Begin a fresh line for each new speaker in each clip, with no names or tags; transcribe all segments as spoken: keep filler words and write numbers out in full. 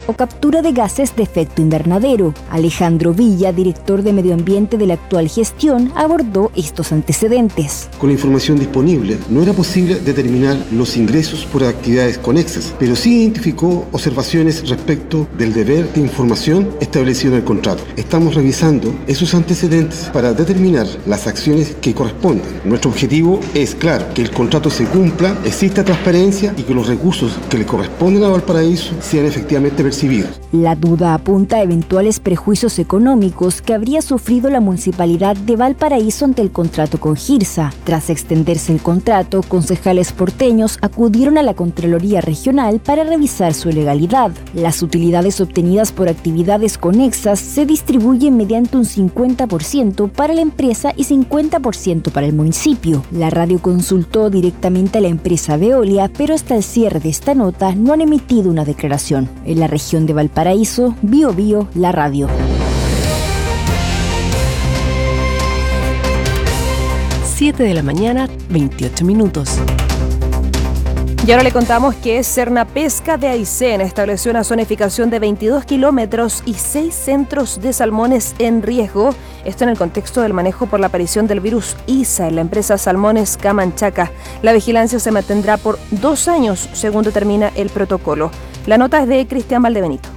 o captura de gases de efecto invernadero. Alejandro Villa, director de Medio Ambiente de la actual gestión, abordó estos antecedentes.
Con la información disponible, no era posible determinar los ingresos por actividades conexas, pero sí identificó observaciones respecto del deber de información establecido en el contrato. Estamos revisando esos antecedentes para determinar las acciones que corresponden. Nuestro objetivo es, claro, que el contrato se cumpla, exista transparencia y que los recursos que le corresponden a Valparaíso sean efectivamente percibidos.
La duda apunta a eventuales prejuicios económicos que habría sufrido la municipalidad de Valparaíso ante el contrato con GIRSA. Tras extenderse el contrato, concejales porteños acudieron a la Contraloría Regional para revisar su legalidad. Las utilidades obtenidas por actividades conexas se distribuyen mediante un cincuenta por ciento para la empresa y cincuenta por ciento para el municipio. La radio consultó directamente a la empresa Veolia, pero hasta el cierre de esta nota no han emitido una declaración. En la región de Valparaíso, Bio Bio, la radio.
siete de la mañana, veintiocho minutos.
Y ahora le contamos que Cernapesca de Aysén estableció una zonificación de veintidós kilómetros y seis centros de salmones en riesgo. Esto en el contexto del manejo por la aparición del virus I S A en la empresa Salmones Camanchaca. La vigilancia se mantendrá por dos años, según determina el protocolo. La nota es de Cristian Valdebenito.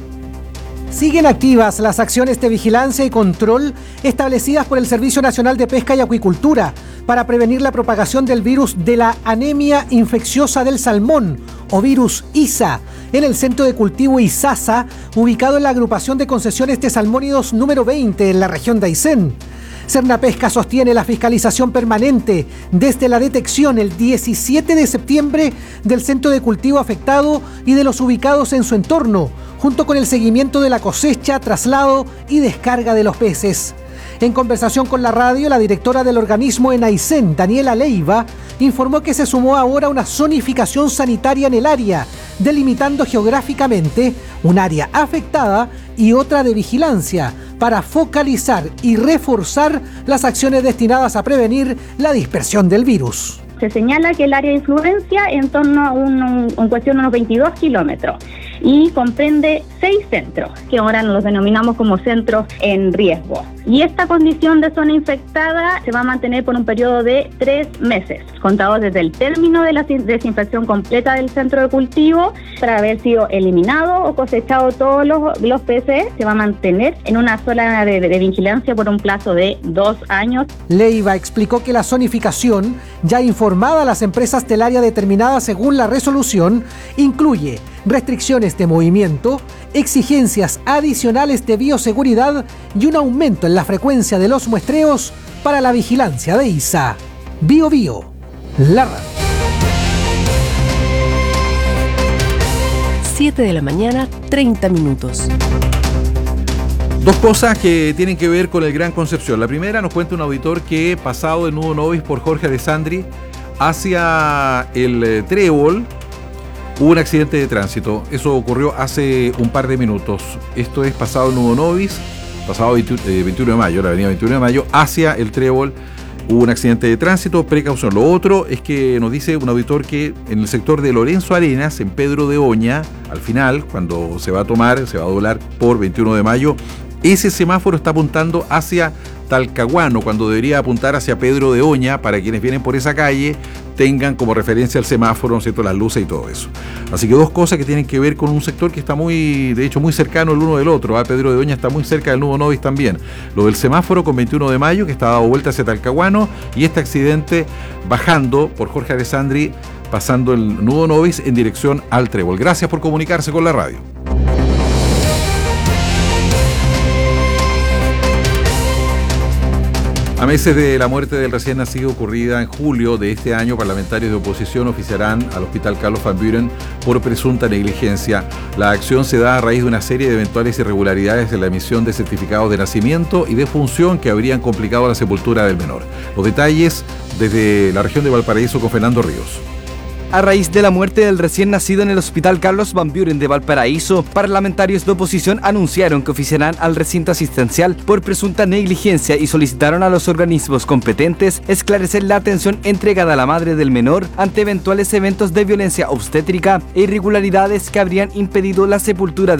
Siguen activas las acciones de vigilancia y control establecidas por el Servicio Nacional de Pesca y Acuicultura para prevenir la propagación del virus de la anemia infecciosa del salmón o virus I S A en el centro de cultivo Isasa, ubicado en la agrupación de concesiones de salmónidos número veinte en la región de Aysén. Cernapesca sostiene la fiscalización permanente desde la detección el diecisiete de septiembre del centro de cultivo afectado y de los ubicados en su entorno, junto con el seguimiento de la cosecha, traslado y descarga de los peces. En conversación con la radio, la directora del organismo en Aysén, Daniela Leiva, informó que se sumó ahora una zonificación sanitaria en el área, delimitando geográficamente un área afectada y otra de vigilancia, para focalizar y reforzar las acciones destinadas a prevenir la dispersión del virus.
Se señala que el área de influencia en torno a un, un, un cuestión de unos veintidós kilómetros y comprende seis centros, que ahora los denominamos como centros en riesgo. Y esta condición de zona infectada se va a mantener por un periodo de tres meses, contados desde el término de la desinfección completa del centro de cultivo, para haber sido eliminado o cosechado todos los, los peces. Se va a mantener en una zona de, de, de vigilancia por un plazo de dos años.
Leiva explicó que la zonificación, ya informada a las empresas del área determinada según la resolución, incluye restricciones de movimiento, exigencias adicionales de bioseguridad y un aumento en la frecuencia de los muestreos para la vigilancia de I S A. Bio Bio, la radio.
siete de la mañana, treinta minutos.
Dos cosas que tienen que ver con el Gran Concepción. La primera, nos cuenta un auditor que pasado de Nudo Novis por Jorge Alessandri hacia el eh, Trébol, hubo un accidente de tránsito. Eso ocurrió hace un par de minutos. Esto es pasado en Nudo Novis, pasado veintiuno de mayo, la avenida veintiuno de mayo, hacia el Trébol. Hubo un accidente de tránsito, precaución. Lo otro es que nos dice un auditor que en el sector de Lorenzo Arenas, en Pedro de Oña, al final, cuando se va a tomar, se va a doblar por veintiuno de mayo, ese semáforo está apuntando hacia Talcahuano, cuando debería apuntar hacia Pedro de Oña, para quienes vienen por esa calle tengan como referencia el semáforo, ¿no es cierto?, las luces y todo eso. Así que dos cosas que tienen que ver con un sector que está muy, de hecho, muy cercano el uno del otro. ¿eh? Pedro de Oña está muy cerca del Nudo Novis también. Lo del semáforo con veintiuno de mayo, que está dado vuelta hacia Talcahuano, y este accidente bajando por Jorge Alessandri, pasando el Nudo Novis en dirección al Trébol. Gracias por comunicarse con la radio. A meses de la muerte del recién nacido ocurrida en julio de este año, parlamentarios de oposición oficiarán al Hospital Carlos Van Buren por presunta negligencia. La acción se da a raíz de una serie de eventuales irregularidades en la emisión de certificados de nacimiento y de función que habrían complicado la sepultura del menor. Los detalles desde la región de Valparaíso con Fernando Ríos.
A raíz de la muerte del recién nacido en el Hospital Carlos Van Buren de Valparaíso, parlamentarios de oposición anunciaron que oficiarán al recinto asistencial por presunta negligencia y solicitaron a los organismos competentes esclarecer la atención entregada a la madre del menor ante eventuales eventos de violencia obstétrica e irregularidades que habrían impedido la sepultura